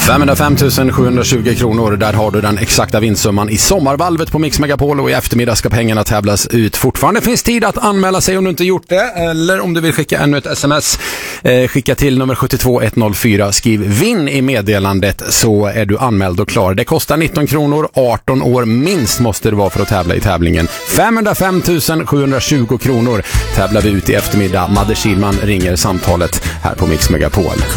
505 720 kronor, där har du den exakta vinstsumman i sommarvalvet på Mix Megapol, och i eftermiddag ska pengarna tävlas ut. Fortfarande finns tid att anmäla sig om du inte gjort det, eller om du vill skicka ännu ett sms, skicka till nummer 72104, skriv vinn i meddelandet, så är du anmäld och klar. Det kostar 19 kronor, 18 år minst måste det vara för att tävla i tävlingen. 505 720 kronor tävlar vi ut i eftermiddag. Madde Kilman ringer samtalet här på Mix Megapol.